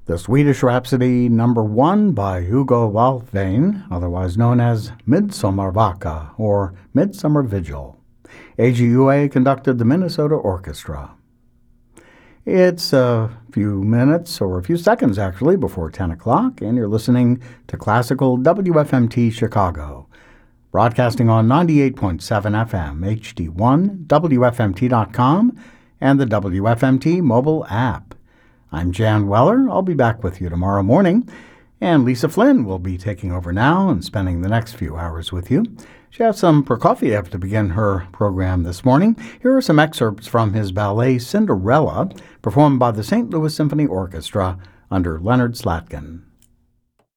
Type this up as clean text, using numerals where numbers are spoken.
The Swedish Rhapsody #1 by Hugo Wolfvane, otherwise known as Midsommarvaka or Midsummer Vigil. AGUA conducted the Minnesota Orchestra. It's a few minutes, or a few seconds actually, before 10 o'clock, and you're listening to Classical WFMT Chicago, broadcasting on 98.7 FM, HD1, WFMT.com, and the WFMT mobile app. I'm Jan Weller. I'll be back with you tomorrow morning, and Lisa Flynn will be taking over now and spending the next few hours with you. She has some Prokofiev to begin her program this morning. Here are some excerpts from his ballet Cinderella, performed by the St. Louis Symphony Orchestra under Leonard Slatkin.